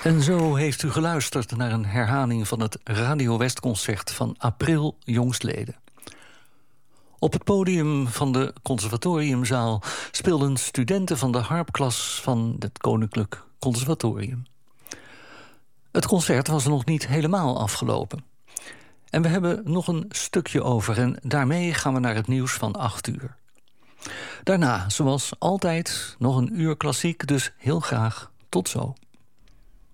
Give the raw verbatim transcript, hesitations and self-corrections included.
En zo heeft u geluisterd naar een herhaling van het Radio West-concert van april jongstleden. Op het podium van de conservatoriumzaal speelden studenten van de harpklas van het Koninklijk Conservatorium. Het concert was nog niet helemaal afgelopen. En we hebben nog een stukje over en daarmee gaan we naar het nieuws van acht uur. Daarna, zoals altijd, nog een uur klassiek, dus heel graag tot zo.